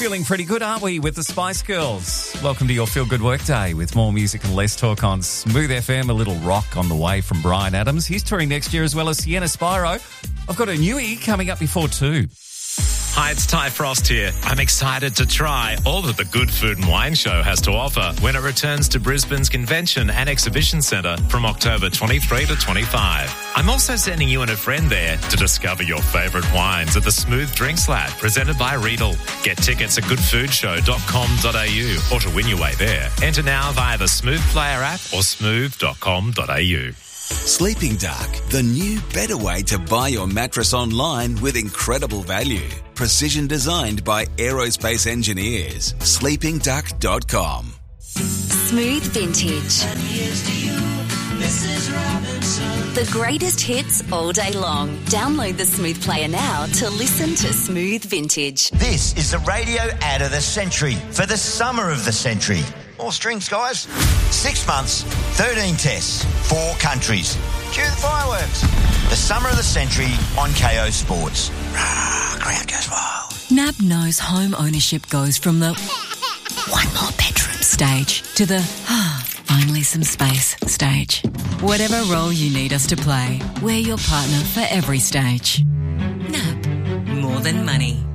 Feeling pretty good, aren't we, with the Spice Girls? Welcome to your Feel Good Workday with more music and less talk on Smooth FM. A little rock on the way from Bryan Adams. He's touring next year as well as Sienna Spyro. I've got a newie coming up before 2. Hi, it's Ty Frost here. I'm excited to try all that the Good Food and Wine Show has to offer when it returns to Brisbane's Convention and Exhibition Centre from October 23 to 25. I'm also sending you and a friend there to discover your favourite wines at the Smooth Drinks Lab presented by Riedel. Get tickets at goodfoodshow.com.au or to win your way there. Enter now via the Smooth Player app or smooth.com.au. Sleeping Dark, the new, better way to buy your mattress online with incredible value. Precision designed by aerospace engineers. sleepingduck.com. Smooth Vintage. The greatest hits all day long. Download the Smooth Player now to listen to Smooth Vintage. This is the radio ad of the century for the summer of the century. More strings, guys. 6 months, 13 tests, 4 countries. Cue the fireworks. The summer of the century on KO Sports. Crowd goes wild. NAB knows home ownership goes from the one more bedroom stage to the finally some space stage. Whatever role you need us to play, we're your partner for every stage. NAB, more than money.